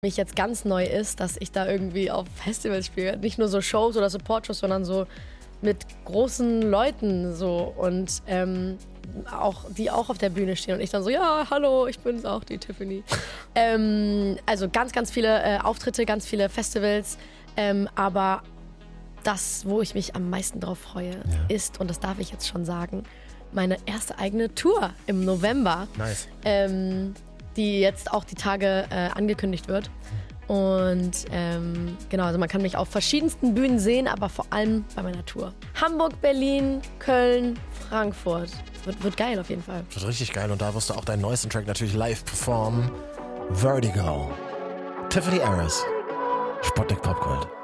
mich jetzt ganz neu ist, dass ich da irgendwie auf Festivals spiele. Nicht nur so Shows oder Support-Shows, sondern so mit großen Leuten so und die auch auf der Bühne stehen. Und ich dann so, ja, hallo, ich bin's auch, die Tiffany. Also ganz, ganz viele Auftritte, ganz viele Festivals. Aber das, wo ich mich am meisten drauf freue, ist, und das darf ich jetzt schon sagen, meine erste eigene Tour im November. Nice. Die jetzt auch die Tage angekündigt wird. Und genau, also man kann mich auf verschiedensten Bühnen sehen, aber vor allem bei meiner Tour. Hamburg, Berlin, Köln, Frankfurt. Wird geil auf jeden Fall. Wird richtig geil und da wirst du auch deinen neuesten Track natürlich live performen. Vertigo. Tiffany Harris. Sputnik Popgold.